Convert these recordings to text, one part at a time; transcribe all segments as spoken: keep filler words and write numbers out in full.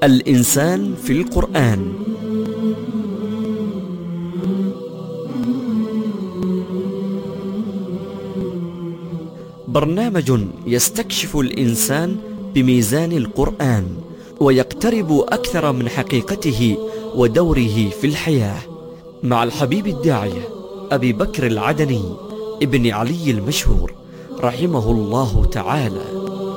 الإنسان في القرآن. برنامج يستكشف الإنسان بميزان القرآن ويقترب أكثر من حقيقته ودوره في الحياة، مع الحبيب الداعية أبي بكر العدني ابن علي المشهور رحمه الله تعالى.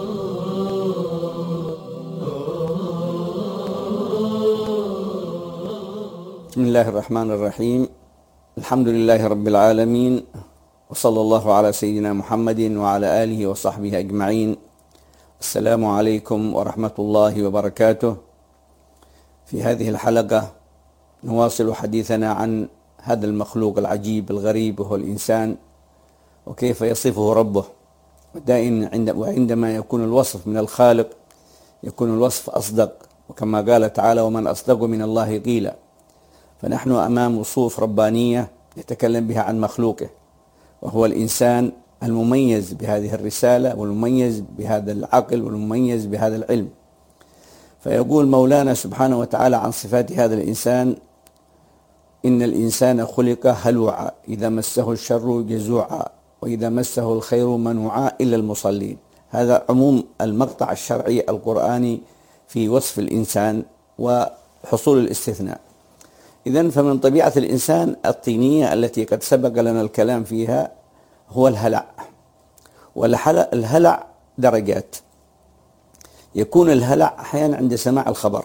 بسم الله الرحمن الرحيم. الحمد لله رب العالمين، وصلى الله على سيدنا محمد وعلى آله وصحبه أجمعين. السلام عليكم ورحمة الله وبركاته. في هذه الحلقة نواصل حديثنا عن هذا المخلوق العجيب الغريب وهو الإنسان، وكيف يصفه ربه. ودائما وعندما يكون الوصف من الخالق يكون الوصف أصدق، وكما قال تعالى: ومن أصدق من الله قيلا. فنحن أمام وصوف ربانية يتكلم بها عن مخلوقه، وهو الإنسان المميز بهذه الرسالة والمميز بهذا العقل والمميز بهذا العلم. فيقول مولانا سبحانه وتعالى عن صفات هذا الإنسان: إن الإنسان خلق هلوعا إذا مسه الشر جزوعا وإذا مسه الخير منوعا إلا المصلين. هذا عموم المقطع الشرعي القرآني في وصف الإنسان وحصول الاستثناء. إذن فمن طبيعة الإنسان الطينية التي قد سبق لنا الكلام فيها هو الهلع. والهلع درجات. يكون الهلع أحيانا عند سماع الخبر،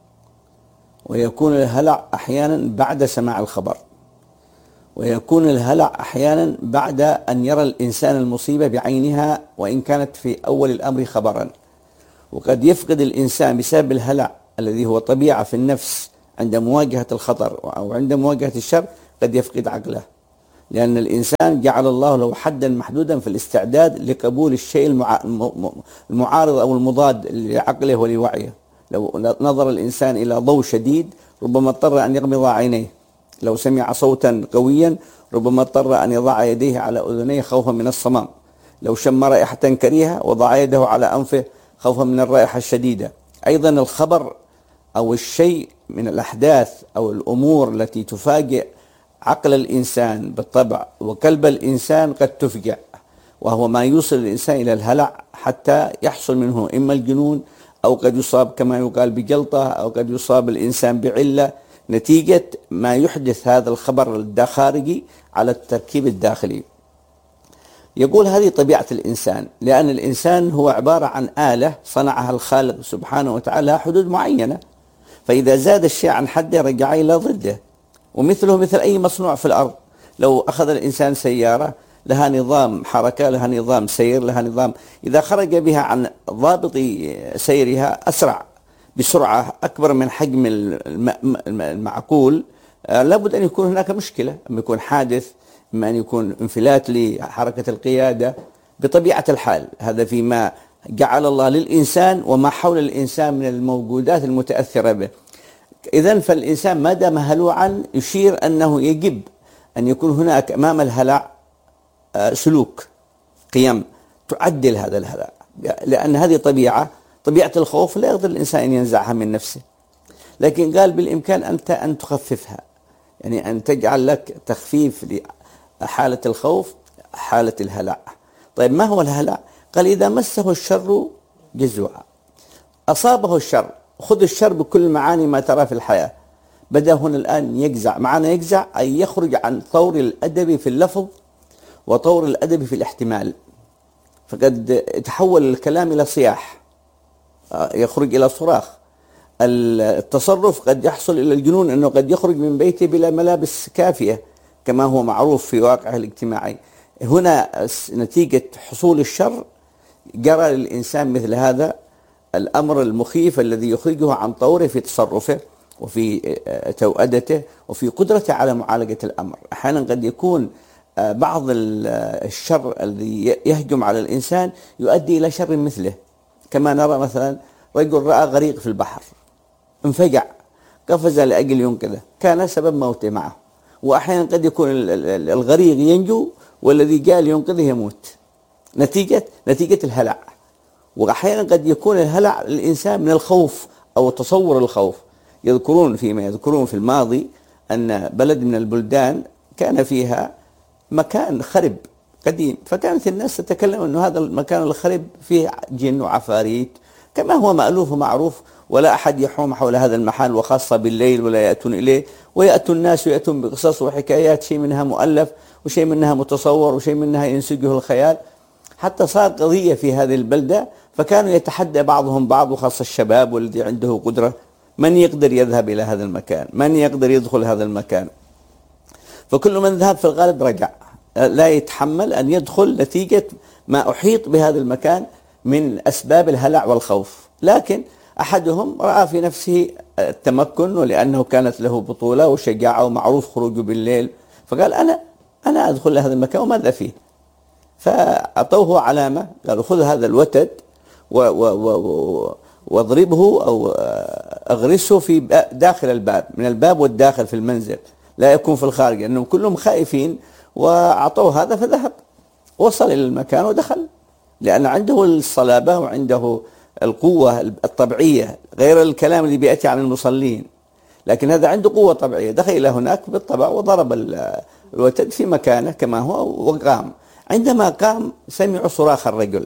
ويكون الهلع أحيانا بعد سماع الخبر، ويكون الهلع أحيانا بعد أن يرى الإنسان المصيبة بعينها وإن كانت في أول الأمر خبرا. وقد يفقد الإنسان بسبب الهلع الذي هو طبيعة في النفس عند مواجهة الخطر أو عند مواجهة الشر، قد يفقد عقله، لأن الإنسان جعل الله له حدا محدودا في الاستعداد لقبول الشيء المعارض أو المضاد لعقله ولوعيه. لو نظر الإنسان إلى ضوء شديد ربما اضطر أن يغمض عينيه، لو سمع صوتا قويا ربما اضطر أن يضع يديه على أذنيه خوفا من الصمام، لو شم رائحة كريهة وضع يده على أنفه خوفا من الرائحة الشديدة. أيضا الخبر أو الشيء من الأحداث أو الأمور التي تفاجئ عقل الإنسان بالطبع وقلب الإنسان قد تفجع، وهو ما يوصل الإنسان إلى الهلع حتى يحصل منه إما الجنون، أو قد يصاب كما يقال بجلطة، أو قد يصاب الإنسان بعلة نتيجة ما يحدث هذا الخبر الخارجي على التركيب الداخلي. يقول هذه طبيعة الإنسان، لأن الإنسان هو عبارة عن آلة صنعها الخالق سبحانه وتعالى حدود معينة، فإذا زاد الشيء عن حده رجع إلى ضده. ومثله مثل أي مصنوع في الأرض. لو أخذ الإنسان سيارة لها نظام حركة، لها نظام سير، لها نظام، إذا خرج بها عن ضابط سيرها أسرع بسرعة أكبر من حجم المعقول، لابد أن يكون هناك مشكلة، أن يكون حادث، إما أن يكون انفلات لحركة القيادة بطبيعة الحال. هذا فيما جعل الله للإنسان وما حول الإنسان من الموجودات المتأثرة به. إذن فالإنسان ما دام هلوعا يشير أنه يجب أن يكون هناك أمام الهلع سلوك، قيم تعدل هذا الهلع، لأن هذه طبيعة طبيعة الخوف لا يقدر الإنسان أن ينزعها من نفسه، لكن قال بالإمكان أنت أن تخففها، يعني أن تجعل لك تخفيف لحالة الخوف حالة الهلع. طيب ما هو الهلع؟ قال إذا مسه الشر جزوعا، أصابه الشر. خذ الشر بكل معاني ما ترى في الحياة. بدأ هنا الآن يجزع. معنى يجزع أي يخرج عن طور الأدب في اللفظ وطور الأدب في الاحتمال، فقد تحول الكلام إلى صياح، يخرج إلى صراخ. التصرف قد يحصل إلى الجنون، أنه قد يخرج من بيته بلا ملابس كافية كما هو معروف في واقعه الاجتماعي. هنا نتيجة حصول الشر جرى للإنسان مثل هذا الأمر المخيف الذي يخرجه عن طوره في تصرفه وفي توأدته وفي قدرته على معالجة الأمر. أحيانا قد يكون بعض الشر الذي يهجم على الإنسان يؤدي إلى شر مثله، كما نرى مثلا رجل رأى غريق في البحر، انفجع، قفز لأجل ينقذه، كان سبب موته معه. وأحيانا قد يكون الغريق ينجو والذي جاء لينقذه يموت نتيجة نتيجة الهلع. وأحيانا قد يكون الهلع للإنسان من الخوف أو تصور الخوف. يذكرون فيما يذكرون في الماضي أن بلد من البلدان كان فيها مكان خرب قديم، فكانت الناس تتكلم أن هذا المكان الخرب فيه جن وعفاريت كما هو مألوف ومعروف، ولا أحد يحوم حول هذا المحل، وخاصة بالليل ولا يأتون إليه، ويأتوا الناس ويأتون بقصص وحكايات، شيء منها مؤلف وشيء منها متصور وشيء منها ينسجه الخيال، حتى صار قضية في هذه البلدة. فكانوا يتحدى بعضهم بعض، وخاصة الشباب والذي عنده قدرة، من يقدر يذهب إلى هذا المكان، من يقدر يدخل هذا المكان. فكل من ذهب في الغالب رجع، لا يتحمل أن يدخل نتيجة ما أحيط بهذا المكان من أسباب الهلع والخوف. لكن أحدهم رأى في نفسه التمكن، ولأنه كانت له بطولة وشجاعة ومعروف خروجه بالليل، فقال أنا أنا أدخل لهذا المكان وماذا فيه. فأعطوه علامة، قالوا خذ هذا الوتد واضربه أو أغرسه في داخل الباب، من الباب والداخل في المنزل، لا يكون في الخارج، لأنهم كلهم خائفين. وأعطوه هذا فذهب، وصل إلى المكان ودخل، لأن عنده الصلابة وعنده القوة الطبيعية، غير الكلام اللي بيأتي عن المصلين، لكن هذا عنده قوة طبيعية. دخل إلى هناك بالطبع وضرب الوتد في مكانه كما هو وقام. عندما قام سمعوا صراخ الرجل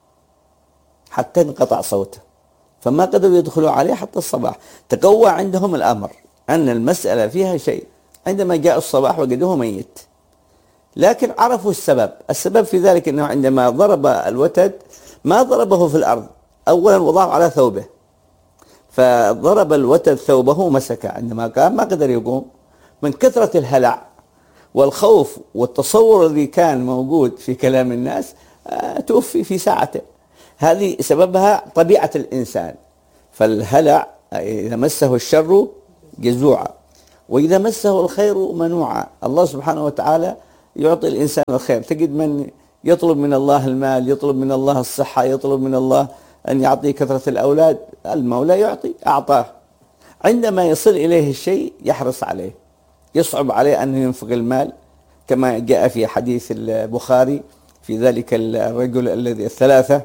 حتى انقطع صوته، فما قدروا يدخلوا عليه حتى الصباح. تقوى عندهم الأمر أن المسألة فيها شيء. عندما جاء الصباح وجدوه ميت، لكن عرفوا السبب. السبب في ذلك أنه عندما ضرب الوتد ما ضربه في الأرض، أولا وضعه على ثوبه، فضرب الوتد ثوبه ومسكه. عندما قام ما قدر يقوم من كثرة الهلع والخوف والتصور الذي كان موجود في كلام الناس. توفي في ساعته. هذه سببها طبيعة الإنسان. فالهلع إذا مسه الشر جزوعا، وإذا مسه الخير منوعا. الله سبحانه وتعالى يعطي الإنسان الخير. تجد من يطلب من الله المال، يطلب من الله الصحة، يطلب من الله أن يعطي كثرة الأولاد، المولى يعطي، أعطاه. عندما يصل إليه الشيء يحرص عليه، يصعب عليه أن ينفق المال، كما جاء في حديث البخاري في ذلك الرجل الذي الثلاثة،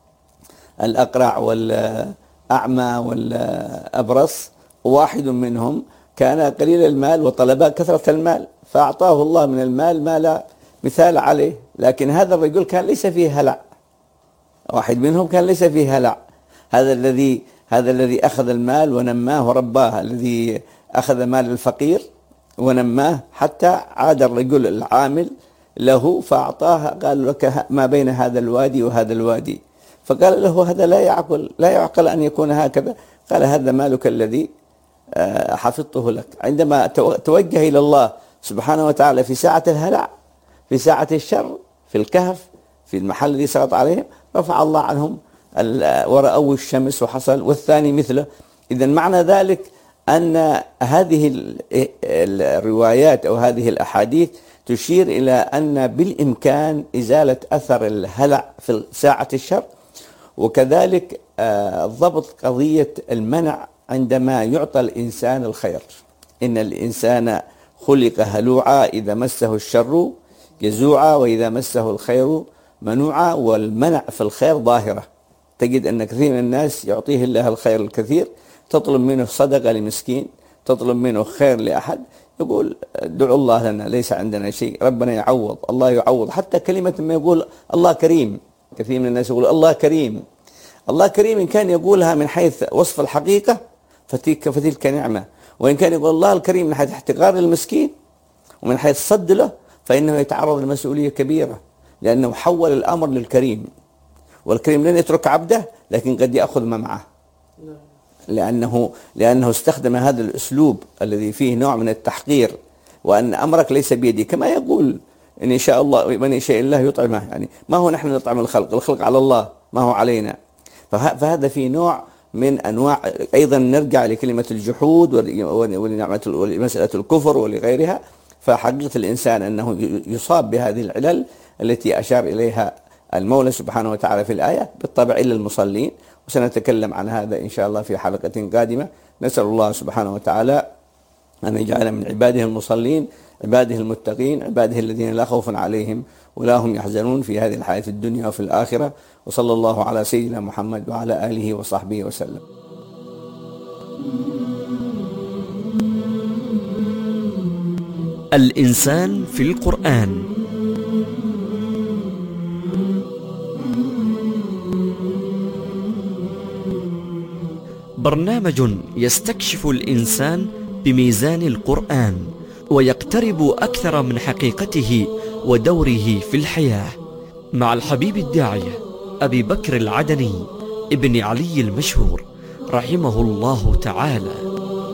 الأقرع والأعمى والأبرص، واحد منهم كان قليل المال وطلب كثرة المال، فأعطاه الله من المال ما لا مثال عليه. لكن هذا الرجل كان ليس فيه هلع، واحد منهم كان ليس فيه هلع. هذا الذي هذا الذي أخذ المال ونماه ورباه، الذي أخذ مال الفقير ونماه حتى عاد الرجل العامل له فأعطاه، قال لك ما بين هذا الوادي وهذا الوادي. فقال له هذا لا يعقل، لا يعقل أن يكون هكذا. قال هذا مالك الذي حفظته لك. عندما توجه إلى الله سبحانه وتعالى في ساعة الهلع، في ساعة الشر، في الكهف، في المحل الذي سقط عليهم، رفع الله عنهم ورأوا الشمس وحصل، والثاني مثله. إذن معنى ذلك أن هذه الروايات أو هذه الأحاديث تشير إلى أن بالإمكان إزالة أثر الهلع في ساعة الشر، وكذلك ضبط قضية المنع عندما يعطى الإنسان الخير. إن الإنسان خلق هلوعا، إذا مسه الشر جزوعا، وإذا مسه الخير منوعا. والمنع في الخير ظاهرة. تجد أن كثير من الناس يعطيه الله الخير الكثير، تطلب منه صدقة لمسكين، تطلب منه خير لأحد، يقول ادعوا الله لنا ليس عندنا شيء، ربنا يعوض، الله يعوض. حتى كلمة ما يقول الله كريم، كثير من الناس يقول الله كريم. الله كريم إن كان يقولها من حيث وصف الحقيقة فتلك, فتلك نعمة، وإن كان يقول الله الكريم من حيث احتقار المسكين ومن حيث صد له فإنه يتعرض لمسؤولية كبيرة، لأنه حول الأمر للكريم. والكريم لن يترك عبده، لكن قد يأخذ ما معه، لأنه لأنه استخدم هذا الأسلوب الذي فيه نوع من التحقير، وأن أمرك ليس بيدي، كما يقول إن شاء الله من يشاء الله يطعمه. يعني ما هو نحن نطعم الخلق، الخلق على الله ما هو علينا. فهذا في نوع من أنواع. أيضا نرجع لكلمة الجحود ولمسألة الكفر ولغيرها. فحقيقة الإنسان أنه يصاب بهذه العلل التي أشار إليها المولى سبحانه وتعالى في الآية، بالطبع إلا المصلين، وسنتكلم عن هذا إن شاء الله في حلقة قادمة. نسأل الله سبحانه وتعالى أن يجعل من عباده المصلين، عباده المتقين، عباده الذين لا خوف عليهم ولا هم يحزنون في هذه الحياة الدنيا وفي الآخرة. وصلى الله على سيدنا محمد وعلى آله وصحبه وسلم. الإنسان في القرآن. برنامج يستكشف الإنسان بميزان القرآن ويقترب أكثر من حقيقته ودوره في الحياة، مع الحبيب الداعية أبي بكر العدني ابن علي المشهور رحمه الله تعالى.